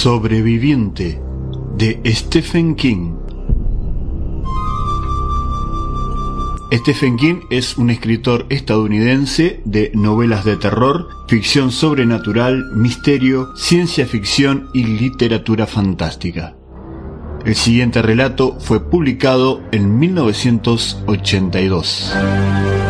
Sobreviviente, de Stephen King. Stephen King es un escritor estadounidense de novelas de terror, ficción sobrenatural, misterio, ciencia ficción y literatura fantástica. El siguiente relato fue publicado en 1982.